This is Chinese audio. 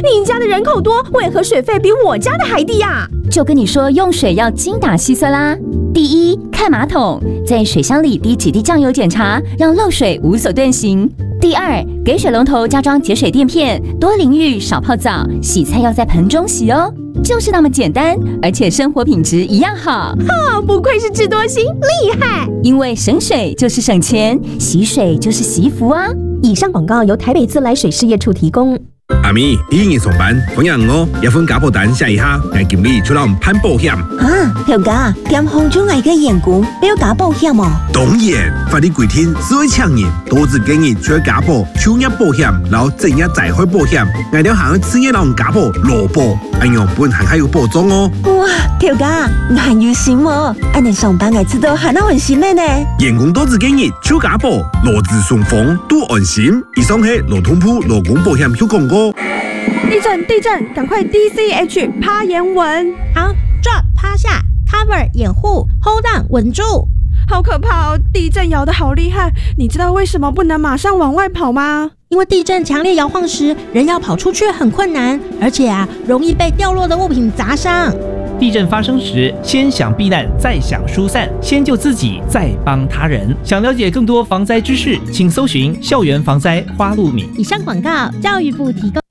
你家的人口多，为何水费比我家的还低呀？ 就跟你说用水要精打细算啦。第一，看马桶，在水箱里滴几滴酱油检查，让漏水无所遁形。第二，给水龙头加装节水垫片，多淋浴少泡澡，洗菜要在盆中洗哦。就是那么简单，而且生活品质一样好。 不愧是智多星，厉害！ 因为省水就是省钱，洗水就是洗衣服啊。 以上广告由台北自来水事业处提供。 阿咪，你已经上班，分享哦，一份家保单写一下，来经理出来攀保险。 条家，点红中爱嘅员工要加保险哦。 当然，法律规定，所有厂人都只建议除了家保、就业保险，然后正业灾害保险，外条行企业让家保、劳保，安样本行还有保障哦。 哇，条家，你很有心哦，安尼上班爱知道还能安心的呢。 员工都只建议除家保、劳资双方都安心。以上是劳动部劳工保险有广告。 地震，赶快 DCH 趴岩稳。 好 ，drop 趴下 ，cover 掩护 ，hold on 稳住。 好可怕哦！地震摇得好厉害，你知道为什么不能马上往外跑吗？ 因为地震强烈摇晃时，人要跑出去很困难，而且容易被掉落的物品砸伤。 地震发生时，先想避难，再想疏散，先救自己，再帮他人。想了解更多防灾知识，请搜寻校园防灾花露米。 以上广告，教育部提供。